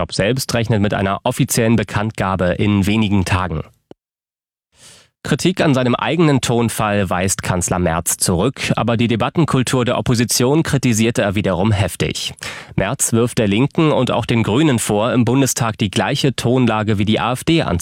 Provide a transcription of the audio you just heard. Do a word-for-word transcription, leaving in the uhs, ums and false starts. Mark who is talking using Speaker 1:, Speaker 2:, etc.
Speaker 1: Stopp selbst rechnet mit einer offiziellen Bekanntgabe in wenigen Tagen. Kritik an seinem eigenen Tonfall weist Kanzler Merz zurück, aber die Debattenkultur der Opposition kritisierte er wiederum heftig. Merz wirft der Linken und auch den Grünen vor, im Bundestag die gleiche Tonlage wie die AfD anzuwenden.